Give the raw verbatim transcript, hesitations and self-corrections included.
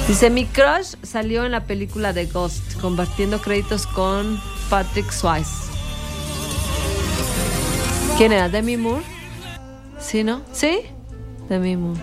Dice, mi crush salió en la película de Ghost, compartiendo créditos con Patrick Swayze. ¿Quién era? ¿Demi Moore? ¿Sí, no? ¿Sí? Demi Moore.